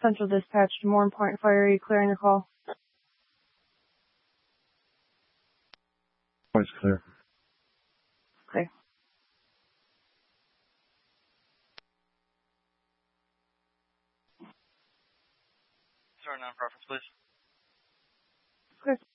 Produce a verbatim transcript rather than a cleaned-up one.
Central Dispatch, Des Moines Point Fire. Are you clearing your call? Point's clear. Okay. Sorry, non-preference, please. Okay.